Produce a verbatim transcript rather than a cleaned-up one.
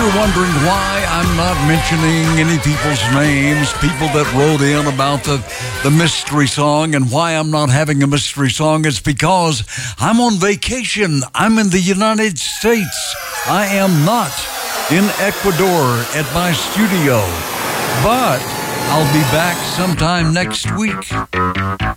you're wondering why I'm not mentioning any people's names, people that wrote in about the, the mystery song and why I'm not having a mystery song, it's because I'm on vacation. I'm in the United States. I am not in Ecuador at my studio, but I'll be back sometime next week.